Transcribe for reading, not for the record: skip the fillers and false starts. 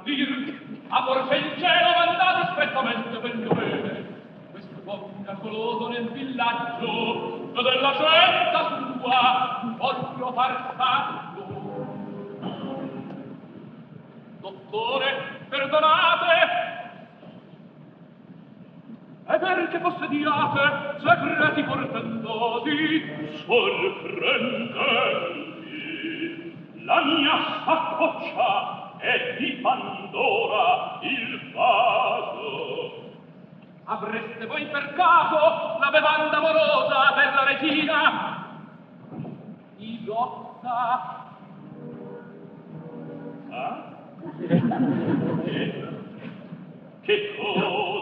dir, amor se il cielo mandato strettamente per dovere, questo uomo miracoloso nel villaggio della scelta sua voglio far santo. Dottore, perdonate, e perché possediate segreti portentosi, sorprendenti. La mia saccoccia è di Pandora il vaso. Avreste voi per caso la bevanda amorosa per la regina? Isotta? Ah? Che cosa?